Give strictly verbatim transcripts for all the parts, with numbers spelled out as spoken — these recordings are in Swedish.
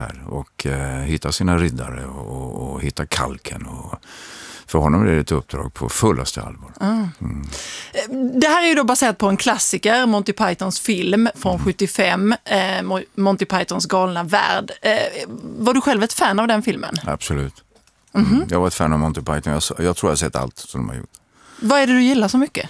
och eh, hitta sina riddare och, och hitta kalken. Och, för honom är det ett uppdrag på fullaste allvar. Mm. Mm. Det här är ju då baserat på en klassiker, Monty Pythons film från mm. sjuttiofem, eh, Monty Pythons galna värld. Eh, var du själv ett fan av den filmen? Absolut. Mm-hmm. Mm. Jag var ett fan av Monty Python. Jag, jag tror jag har sett allt som de har gjort. Vad är det du gillar så mycket?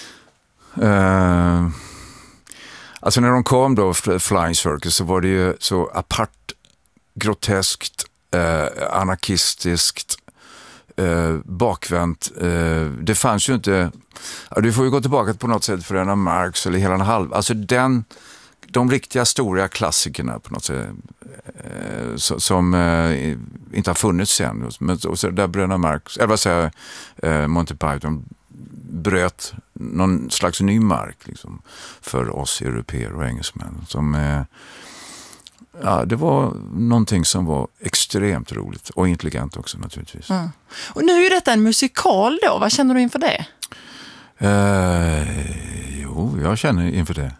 Uh, alltså när de kom då, Flying Circus, så var det ju så apart, groteskt, uh, anarkistiskt, uh, bakvänt. Uh, det fanns ju inte... Uh, du får ju gå tillbaka på något sätt för en av Marx eller hela en halv. Alltså den... De riktiga stora klassikerna på något sätt eh, som eh, inte har funnits sen. Men, och så där Bröderna Marx, eller vad säger eh, Monty Python bröt någon slags ny mark liksom, för oss europeer och engelsmän. Som, eh, ja, det var någonting som var extremt roligt och intelligent också naturligtvis. Mm. Och nu är ju detta en musikal då. Vad känner du inför det? Eh, jo, jag känner inför det.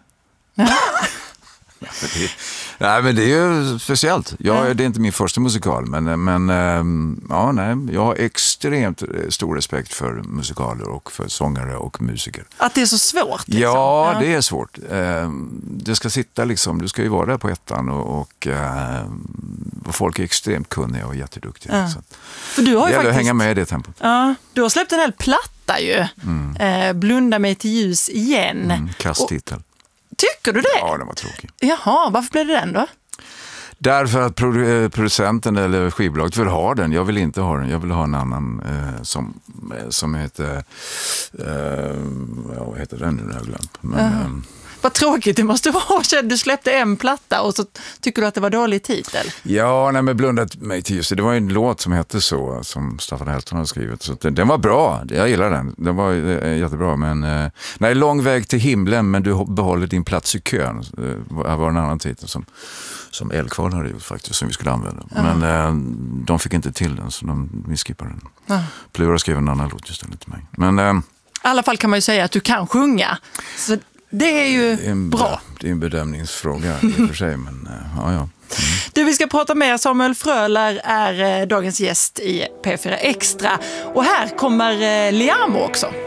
det, nej, men det är ju speciellt. Jag, mm. Det är inte min första musikal, men, men ja, nej, jag har extremt stor respekt för musikaler och för sångare och musiker. Att det är så svårt? Liksom. Ja, ja, det är svårt. Det ska sitta liksom, du ska ju vara där på ettan och, och, och folk är extremt kunniga och jätteduktiga. Mm. Så att, för du har ju det faktiskt... hänga med i det tempot. Ja, du har släppt en hel platta ju. Mm. Eh, Blunda mig till ljus igen. Mm, kasttitel. Tycker du det? Ja, den var tråkig. Jaha, varför blev det den då? Därför att producenten eller skivbolaget vill ha den. Jag vill inte ha den. Jag vill ha en annan eh, som, som heter... Eh, vad heter den nu? Jag har glömt. Men, uh-huh. eh, Vad tråkigt det måste vara. Du släppte en platta och så tycker du att det var dålig titel. Ja, nej, men Blundat mig till just det. Det var en låt som hette så, som Staffan Helton har skrivit. Så den, den var bra, jag gillar den. Den var eh, jättebra, men... Eh, nej, Lång väg till himlen, men du behåller din plats i kön. Det var en annan titel som, som Eldkvarn hade gjort faktiskt, som vi skulle använda. Uh-huh. Men eh, de fick inte till den, så de, vi skippade den. Uh-huh. Plura skrev en annan låt istället till mig. Men... Eh, i alla fall kan man ju säga att du kan sjunga. Så det är ju det är en, bra. Det är en bedömningsfråga i och för sig, men ja, ja. Mm. Du, vi ska prata med Samuel Fröler, är dagens gäst i P fyra Extra. Och här kommer Liamo också.